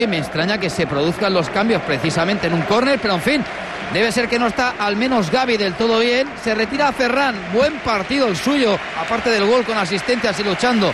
Me extraña que se produzcan los cambios precisamente en un córner, pero en fin, debe ser que no está al menos Gavi del todo bien. Se retira Ferran, buen partido el suyo, aparte del gol con asistencias y luchando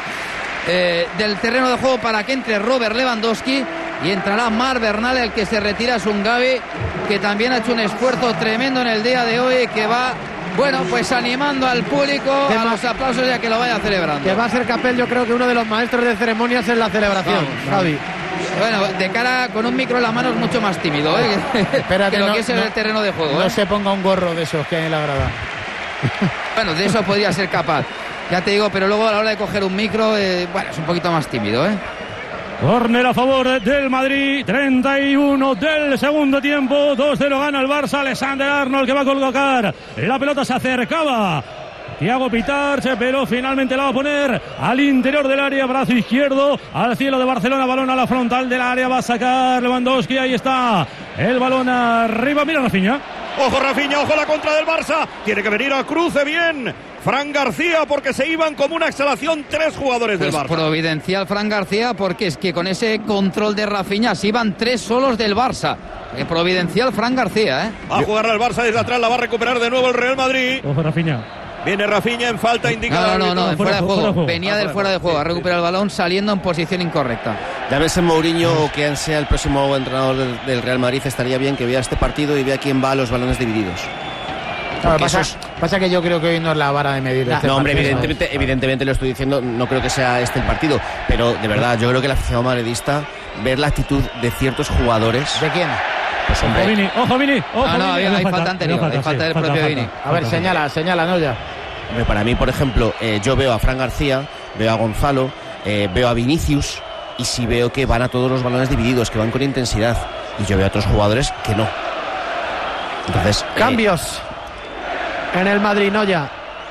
del terreno de juego para que entre Robert Lewandowski, y entrará Marc Bernal. El que se retira es un Gavi que también ha hecho un esfuerzo tremendo en el día de hoy, que va, bueno, pues animando al público a los aplausos ya que lo vaya celebrando. Que va a ser Capel, yo creo que uno de los maestros de ceremonias en la celebración. Gavi. Bueno, de cara con un micro en la mano es mucho más tímido, ¿eh? Espérate, que lo que es en el terreno de juego. No se ponga un gorro de esos que hay en la grada. Bueno, de eso podría ser capaz, ya te digo, pero luego a la hora de coger un micro, bueno, es un poquito más tímido, ¿eh? Córner a favor del Madrid, 31 del segundo tiempo, 2-0 gana el Barça. Alexander Arnold que va a colocar la pelota, se acercaba Thiago Pitarch, pero finalmente la va a poner al interior del área, brazo izquierdo al cielo de Barcelona, balón a la frontal del área, va a sacar Lewandowski, ahí está el balón arriba, mira Rafinha. Ojo Rafinha, ojo la contra del Barça, tiene que venir a cruce bien Fran García, porque se iban como una exhalación tres jugadores del Barça. Providencial Fran García, porque es que con ese control de Rafinha se iban tres solos del Barça. Providencial Fran García, ¿eh? Va a jugar al Barça desde atrás, la va a recuperar de nuevo el Real Madrid. Ojo Rafinha. Viene Rafinha en falta indicada. No, en fuera de juego. Venía del fuera de juego, ha recuperado el balón saliendo en posición incorrecta. Ya ves, en Mourinho o quien sea el próximo entrenador del Real Madrid, estaría bien que vea este partido y vea quién va a los balones divididos. Claro, pasa que yo creo que hoy no es la vara de medir. No, hombre, evidentemente lo estoy diciendo, no creo que sea este el partido, pero de verdad, yo creo que el aficionado madridista, ver la actitud de ciertos jugadores. ¿De quién? Pues hombre. Ojo Vini. Hay falta anterior, hay falta del propio Vini. A ver, señala, no ya. Hombre, para mí, por ejemplo, yo veo a Fran García, veo a Gonzalo, veo a Vinicius, y sí veo que van a todos los balones divididos, que van con intensidad, y yo veo a otros jugadores que no. Entonces, cambios en el Madrid, no ya.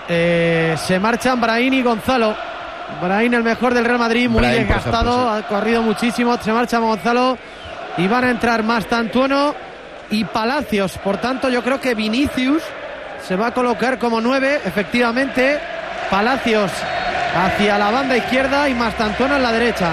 Se marchan Brahim y Gonzalo. Brahim, el mejor del Real Madrid, muy Brahim, desgastado, ejemplo, sí. Ha corrido muchísimo. Se marcha Gonzalo y van a entrar Mastantuono y Palacios. Por tanto, yo creo que Vinicius se va a colocar como 9, efectivamente. Palacios hacia la banda izquierda y Mastantuono en la derecha.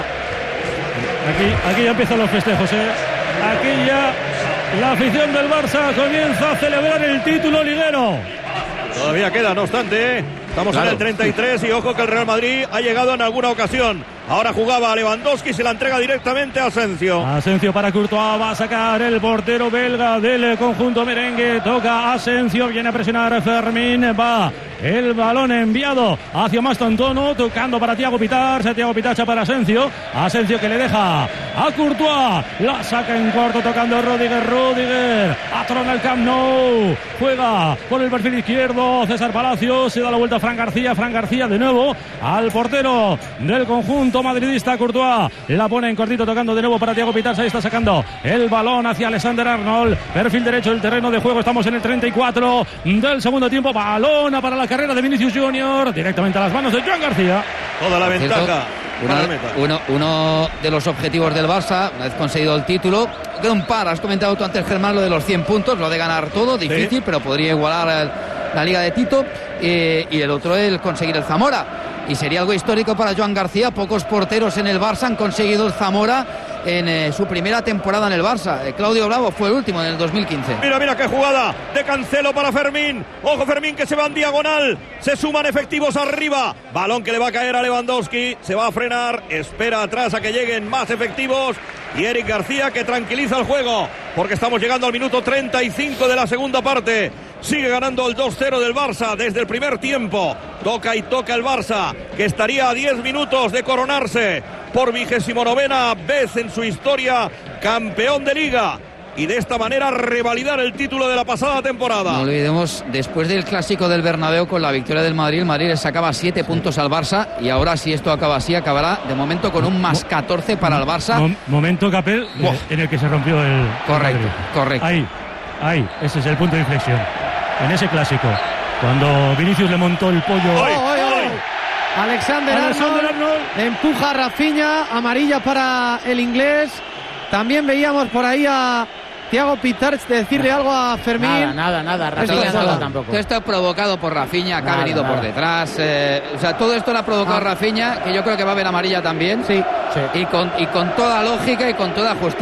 Aquí ya empiezan los festejos, ¿eh? Aquí ya la afición del Barça comienza a celebrar el título liguero. Todavía queda, no obstante, estamos en el 33 y ojo que el Real Madrid ha llegado en alguna ocasión. Ahora jugaba a Lewandowski, se la entrega directamente a Asensio. Asensio para Courtois, va a sacar el portero belga del conjunto merengue. Toca Asensio, viene a presionar Fermín, va el balón enviado hacia Mastantuono, tocando para Thiago Pitarch, Thiago Pitarch para Asensio. Asensio que le deja a Courtois, la saca en corto tocando Rudiger, atrona el Camp Nou, juega por el perfil izquierdo César Palacios, se da la vuelta a Fran García de nuevo al portero del conjunto madridista Courtois, la pone en cortito tocando de nuevo para Thiago Pitarch, ahí está sacando el balón hacia Alexander Arnold, perfil derecho del terreno de juego, estamos en el 34 del segundo tiempo, balón para la carrera de Vinicius Junior, directamente a las manos de Joan García. Toda la ventaja. Uno de los objetivos del Barça, una vez conseguido el título, queda un par, has comentado tú antes, Germán, lo de los 100 puntos, lo de ganar todo, difícil, sí, pero podría igualar la Liga de Tito, y el otro el conseguir el Zamora, y sería algo histórico para Joan García. Pocos porteros en el Barça han conseguido el Zamora en su primera temporada en el Barça. Claudio Bravo fue el último en el 2015. Mira qué jugada de Cancelo para Fermín. Ojo Fermín que se va en diagonal. Se suman efectivos arriba. Balón que le va a caer a Lewandowski. Se va a frenar. Espera atrás a que lleguen más efectivos. Y Eric García que tranquiliza el juego. Porque estamos llegando al minuto 35 de la segunda parte. Sigue ganando el 2-0 del Barça desde el primer tiempo. Toca el Barça, que estaría a 10 minutos de coronarse por 29ª vez en su historia campeón de Liga. Y de esta manera revalidar el título de la pasada temporada. No olvidemos, después del clásico del Bernabéu con la victoria del Madrid, el Madrid le sacaba 7 puntos al Barça. Y ahora, si esto acaba así, acabará de momento con un más 14 para el Barça. Momento, Capel, en el que se rompió el... Correcto. Ahí, ese es el punto de inflexión. En ese clásico, cuando Vinicius le montó el pollo. Alexander Arnold empuja a Rafinha, amarilla para el inglés. También veíamos por ahí a Thiago Pitarch de decirle algo a Fermín. Nada. Esto Rafinha es nada nada. tampoco. Todo esto es provocado por Rafinha, que ha Nada, venido nada. por detrás. O sea, todo esto lo ha provocado Rafinha, que yo creo que va a ver amarilla también. Sí. Y con toda lógica y con toda justicia.